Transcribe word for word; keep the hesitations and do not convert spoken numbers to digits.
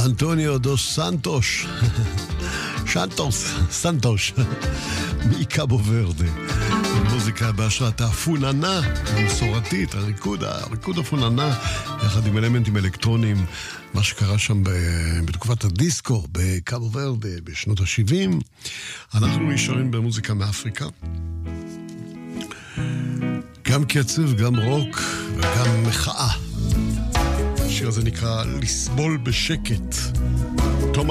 אנטוניו דוס סנטוש, שנטוס, סנטוש, מקאבו ורדה. מוזיקה בהשראת הפוננה המסורתית, הריקוד, הריקוד הפוננה, יחד עם אלמנטים אלקטרונים, מה שקרה שם בתקופת הדיסקו בקאבו ורדה בשנות ה-שבעים. אנחנו נשארים במוזיקה מאפריקה. גם קצב, גם רוק וגם מחאה. השיר הזה נקרא לסבול בשקט.